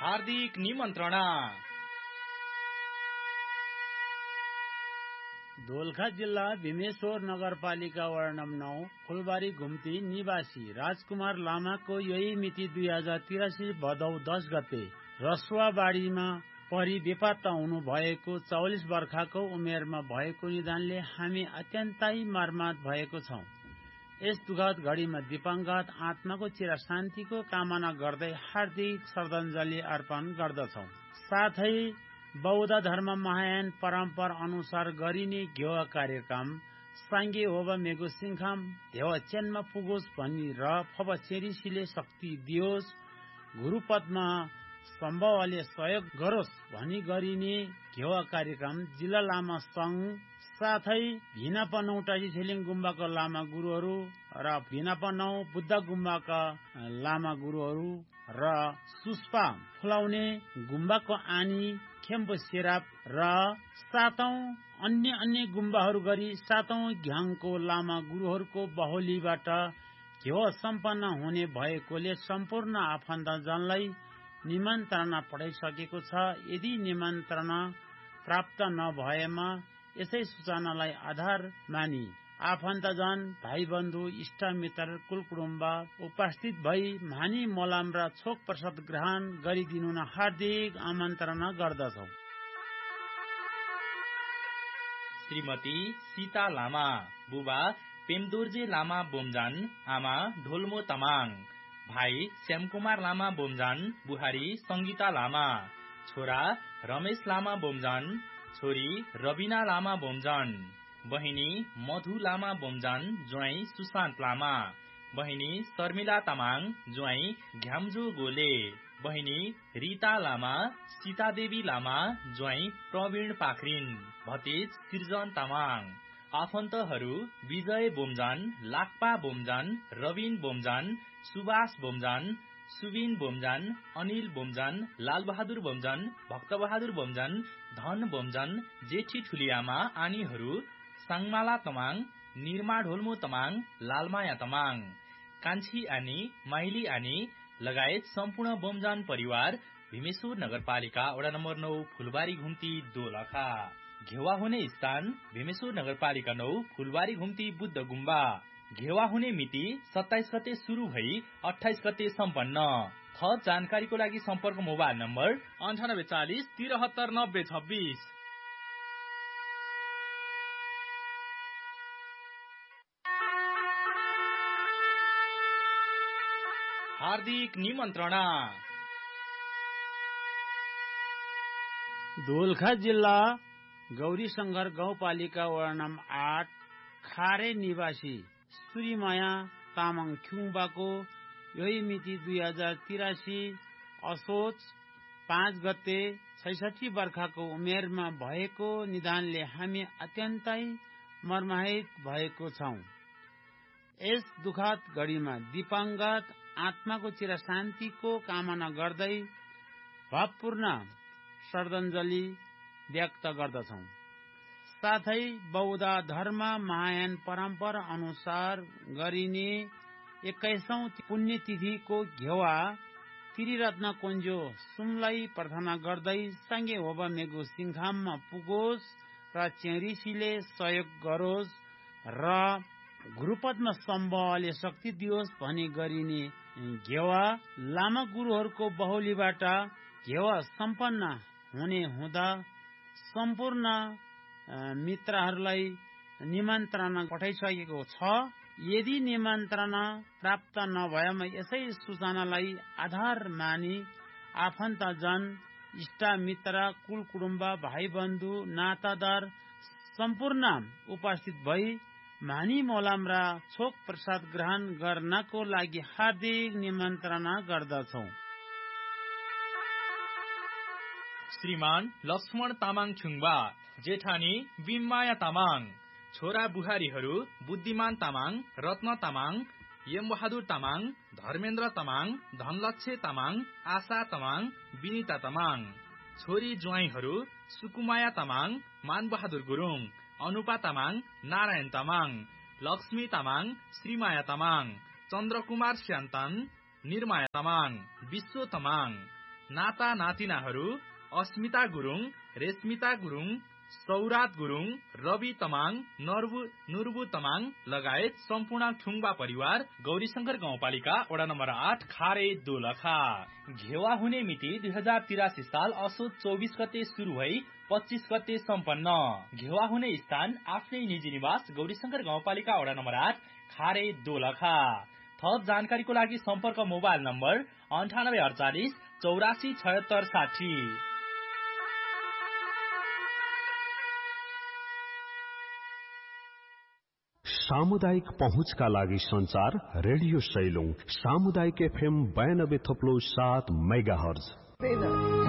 हार्दिक निमन्त्रणा। दोलखा जिल्ला भीमेश्वर नगरपालिका वडा नम्बर 9 फुलबारी घुम्ती निवासी राजकुमार लामाको यही मिति 2083 भदौ 10 गते रसुवाबाडीमा परि बेपत्ता हुनु भएको 44 वर्षको उमेरमा भएको निधनले हामी अत्यन्तै मर्माहत भएको छौं। यस दुखद घडीमा दिवंगत आत्माको चिर शान्तिको कामना गर्दै हार्दिक श्रद्धाञ्जली अर्पण गर्दछौं। साथै बौद्ध धर्म महायान परम्परा अनुसार गरिने घेवा कार्यक्रम सांगे होबा मेगो सिंखाम धेवा चेनमा पुगोस् भनी र फबचेरिसीले शक्ति दियोस्, गुरुपदमा सम्भवले सहयोग गरोस् भनी गरिने घेवा कार्यक्रम जिल्ला लामा संघ साथै भिनाप 9 टासी छेलिङ गुम्बाका लामा गुरुहरू र भिनाप 9 बुद्ध गुम्बाका लामा गुरुहरू र सुस्पा फुलाउने गुम्बाको आनी खेम्पो सेराप र 7औं अन्य गुम्बाहरू गरी 7औं घ्याङको लामा गुरुहरूको बाहुलीबाट घेवा सम्पन्न हुने भएकोले सम्पूर्ण आफन्तजनलाई निमन्त्रणा पठाइसकेको छ। यदि निमन्त्रणा प्राप्त नभएमा यसै सूचनालाई आधार मानी आफन्तजन, भाइ बन्धु, इष्ट मित्र, कुलकुटुम्ब उपस्थित भई मानी मोलाम र छोक प्रसाद ग्रहण गरिदिनु हार्दिक आमन्त्रणा गर्दछौ। श्रीमती सीता लामा, बुबा पेमदोर्जे लामा बोमजान, आमा ढोलमो तमाङ, भाइ श्यामकुमार लामा बोमजान, बुहारी संगीता लामा, छोरा रमेश लामा बोमजान, छोरी रबिना लामा बोमजान, बहिनी मधु लामा बोमजान, ज्वाइँ सुशान्त लामा, बहिनी शर्मिला तामाङ, ज्वाइँ घ्याम्जो गोले, बहिनी रीता लामा, सीतादेवी लामा, ज्वाइँ प्रवीण पाखरिन, भतिज सिर्जन तामाङ, आफन्तहरू विजय बोमजान, लाक्पा बोमजान, रविन बोमजान, सुभाष बोमजान, सुबिन बोमजान, अनिल बोमजान, लालबहादुर बोमजान, भक्तबहादुर बोमजान, धन बोमजान, जेठी ठुलियामा आनीहरू साङमाला तमाङ, निरमा ढोल्मो तमाङ, लालमाया तमाङ, कान्छी आनी, माइली आनी लगायत सम्पूर्ण बोमजान परिवार भीमेश्वर नगरपालिका वडा नम्बर 9 फुलबारी घुम्ती दोलखा। घेवा हुने स्थान भीमेश्वर नगरपालिका 9 फुलबारी घुम्ती बुद्ध गुम्बा। घेवा हुने मिति 27 गते सुरु भई 28 गते सम्पन्न। थप जानकारीको लागि सम्पर्क मोबाइल नम्बर 9840 73 90 26। हार्दिक निमन्त्रणा। दोलखा जिल्ला गौरीशंकर गाउँपालिका वडा नम्बर 8 खारे निवासी श्रीमाया तामाङ ख्युङबाको यही मिति 2083 असोज 5 गते 66 वर्षको उमेरमा भएको निधनले हामी अत्यन्तै मर्माहित भएको छौं। यस दुखद घडीमा दिवंगत आत्माको चिर शान्तिको कामना गर्दै भावपूर्ण श्रद्धाञ्जली व्यक्त गर्दछौं। साथै बौद्ध धर्म महायान परम्परा अनुसार गरिने 21औं पुण्यतिथिको घेवा त्रिरत्न कुञ्जो सुमलाई प्रार्थना गर्दै सांगे होबा मेगो सिंखाममा पुगोस् र चेरिसीले सहयोग गरोस् र गुरुपदमा सम्भवले शक्ति दियोस् भनी गरिने घेवा लामा गुरुहरूको बाहुलीबाट घेवा सम्पन्न हुने हुँदा सम्पूर्ण मित्रहरूलाई निमन्त्रणा पठाइसकेको छ। यदि निमन्त्रणा प्राप्त नभएमा यसै सूचनालाई आधार मानी आफन्तजन, इष्ट मित्र, कुलकुटुम्ब, भाइ बन्धु, नातादार सम्पूर्ण उपस्थित भई मानी मोलाम र छोक प्रसाद ग्रहण गर्नको लागि हार्दिक निमन्त्रणा गर्दछौ। श्रीमान लक्ष्मण तामाङ छुङबा, जेठानी बिममाया तामाङ, छोरा बुहारीहरू बुद्धिमान तामाङ, रत्न तामाङ, यमबहादुर तामाङ, धर्मेन्द्र तामाङ, धनलक्ष्य तामाङ, आशा तामाङ, विनिता तामाङ, छोरी ज्वाइँहरू सुकुमाया तामाङ, मानबहादुर गुरुङ, अनुपा तामाङ, नारायण तामाङ, लक्ष्मी तामाङ, श्रीमाया तामाङ, चन्द्रकुमार स्यान्तन, निर्माया तामाङ, विश्व तामाङ, नाता नातिनाहरू अस्मिता गुरुङ, रेशमिता गुरुङ, सौरात गुरुङ, रवि तमाङ, नुर्बु तमाङ लगायत सम्पूर्ण ठुङ्बा परिवार गौरीशंकर गाउँपालिका वडा नम्बर 8 खारे दोलखा। घेवा हुने मिति 2083 साल असोज 24 गते शुरू भई 25 गते सम्पन्न। घेवा हुने स्थान आफ्नै निजी निवास गौरीशंकर गाउँपालिका वडा नम्बर 8 खारे दोलखा। थप जानकारीको लागि सम्पर्क मोबाइल नम्बर 9848 84 76 60। सामुदायिक पहुँचका लागि संचार रेडियो सैलुङ सामुदायिक FM 92.7 मेगाहर्ज।